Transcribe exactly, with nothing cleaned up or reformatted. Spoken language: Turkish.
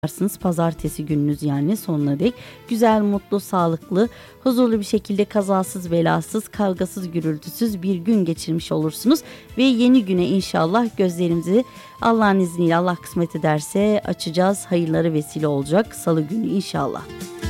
Pazartesi gününüz yani sonuna dek güzel, mutlu, sağlıklı, huzurlu bir şekilde kazasız, belasız, kavgasız, gürültüsüz bir gün geçirmiş olursunuz. Ve yeni güne inşallah gözlerimizi Allah'ın izniyle, Allah kısmet ederse açacağız. Hayırlara vesile olacak salı günü inşallah.